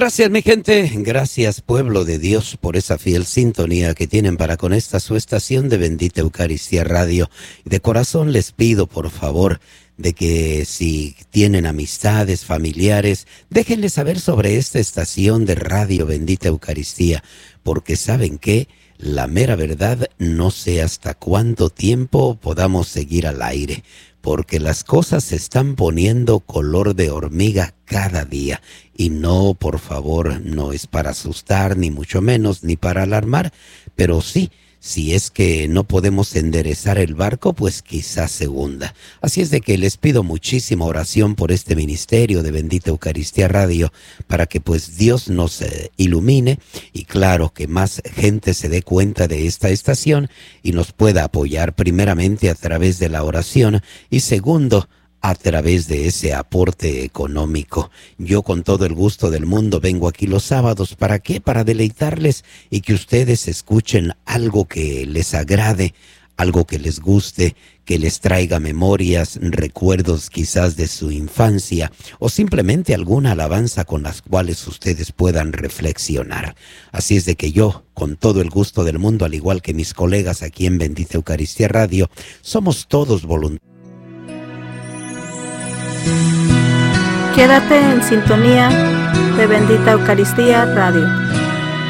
Gracias, mi gente, gracias, pueblo de Dios, por esa fiel sintonía que tienen para con esta su estación de Bendita Eucaristía Radio. De corazón les pido, por favor, de que si tienen amistades, familiares, déjenles saber sobre esta estación de Radio Bendita Eucaristía, porque ¿saben qué? La mera verdad, no sé hasta cuánto tiempo podamos seguir al aire, porque las cosas se están poniendo color de hormiga cada día. Y no, por favor, no es para asustar, ni mucho menos, ni para alarmar, pero sí, si es que no podemos enderezar el barco, pues quizás se hunda. Así es de que les pido muchísima oración por este ministerio de Bendita Eucaristía Radio, para que pues Dios nos ilumine y claro, que más gente se dé cuenta de esta estación y nos pueda apoyar primeramente a través de la oración y segundo, a través de ese aporte económico. Yo con todo el gusto del mundo vengo aquí los sábados. ¿Para qué? Para deleitarles y que ustedes escuchen algo que les agrade, algo que les guste, que les traiga memorias, recuerdos quizás de su infancia o simplemente alguna alabanza con las cuales ustedes puedan reflexionar. Así es de que yo, con todo el gusto del mundo, al igual que mis colegas aquí en Bendita Eucaristía Radio, somos todos voluntarios. Quédate en sintonía de Bendita Eucaristía Radio.